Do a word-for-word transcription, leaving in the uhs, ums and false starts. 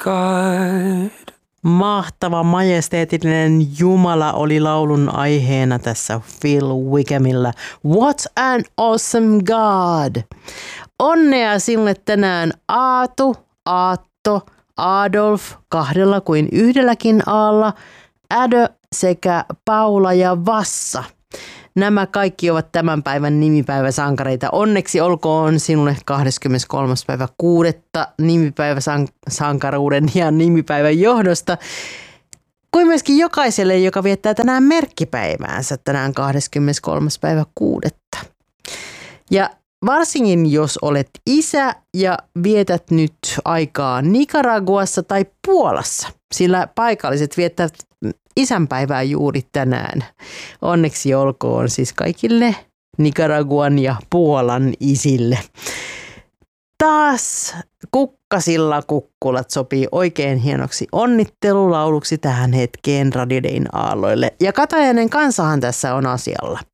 God. Mahtava, majesteetillinen Jumala oli laulun aiheena tässä Phil Wickhamilla. What an awesome God! Onnea sinulle tänään Aatu, Aatto, Adolf kahdella kuin yhdelläkin aalla, Ädö sekä Paula ja Vassa. Nämä kaikki ovat tämän päivän nimipäiväsankareita. Onneksi olkoon sinulle kahdeskymmeneskolmas päivä kuudetta nimipäiväsankaruuden ja nimipäivän johdosta. Kuin myöskin jokaiselle, joka viettää tänään merkkipäiväänsä tänään kahdeskymmeneskolmas päivä kuudetta. Ja varsinkin jos olet isä ja vietät nyt aikaa Nicaraguassa tai Puolassa, sillä paikalliset viettävät isänpäivää juuri tänään. Onneksi olkoon siis kaikille Nicaraguan ja Puolan isille. Taas Kukkasilla kukkulat sopii oikein hienoksi onnittelulauluksi tähän hetkeen Radio Dayn aalloille. Ja Katajainen kansahan tässä on asialla.